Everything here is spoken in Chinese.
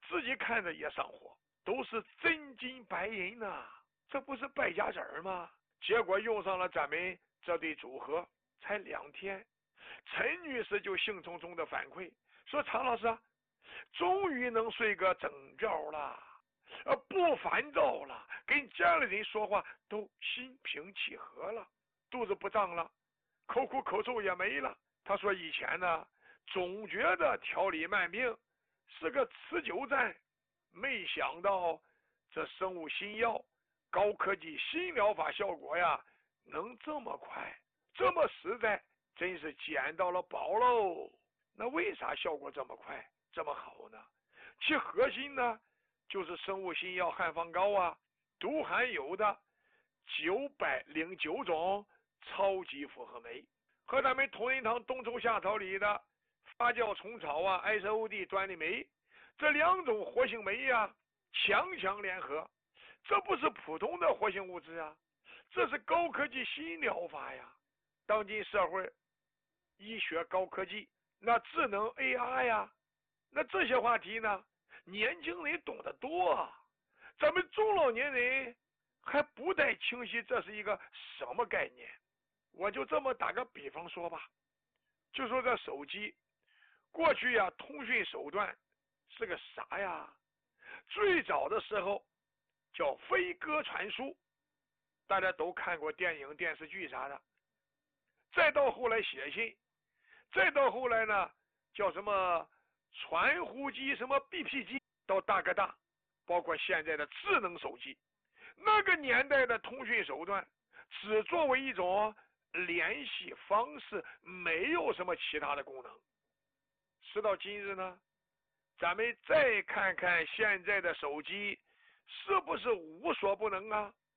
自己看着也上火，都是真金白银呐，这不是败家子儿吗？结果用上了咱们这对组合，才2天，陈女士就兴冲冲的反馈说：“常老师，终于能睡个整觉了，不烦躁了，跟家里人说话都心平气和了，肚子不胀了，口苦口臭也没了。”他说以前呢，总觉得调理慢病是个持久战，没想到这生物新药、高科技新疗法效果呀，能这么快，这么实在，真是捡到了宝喽。那为啥效果这么快，这么好呢？其核心呢，就是生物新药汉方膏啊，独含有的909种超级复合酶，和咱们同仁堂冬虫夏草里的发酵虫草啊、SOD 端粒酶这2种活性酶呀，强强联合，这不是普通的活性物质啊，这是高科技新疗法呀。当今社会医学高科技，那智能 AI 呀，那这些话题呢，年轻人懂得多啊，咱们中老年人还不太清晰这是一个什么概念。我就这么打个比方说吧，就说这手机过去呀，通讯手段是个啥呀？最早的时候叫飞鸽传书，大家都看过电影电视剧啥的，再到后来写信，再到后来呢叫什么传呼机，什么 BP 机，到大哥大，包括现在的智能手机。那个年代的通讯手段只作为一种联系方式，没有什么其他的功能。时到今日呢，咱们再看看现在的手机，是不是无所不能啊？